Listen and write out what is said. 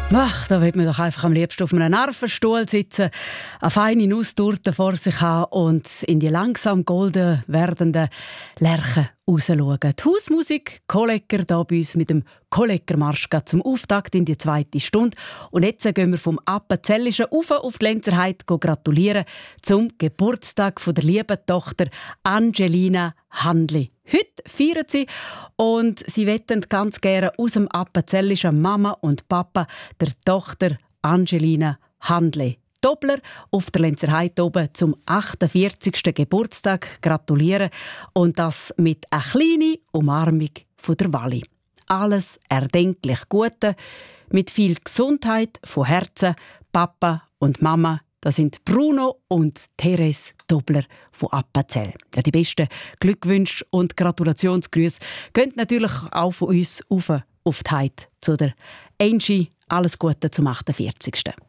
Ach, da will man doch einfach am liebsten auf einem Narvenstuhl sitzen, eine feine Nusstorte vor sich haben und in die langsam golden werdenden Lerchen rausschauen. Die Hausmusik, Kollegger hier bei uns mit dem Kolleggermarsch zum Auftakt in die zweite Stunde. Und jetzt gehen wir vom Appenzellischen auf die Lenzerheide gratulieren zum Geburtstag von der lieben Tochter Angelina Handli. Heute feiern sie und sie wetten ganz gerne aus dem Appenzellischen Mama und Papa der Tochter Angelina Handli. Dobler auf der Lenzerheide oben zum 48. Geburtstag gratulieren und das mit einer kleinen Umarmung von der Walli. Alles erdenklich Gute, mit viel Gesundheit von Herzen, Papa und Mama. Das sind Bruno und Therese Dobler von Appenzell. Ja, die besten Glückwünsche und Gratulationsgrüße gehen natürlich auch von uns auf die Heide zu der Angie. Alles Gute zum 48.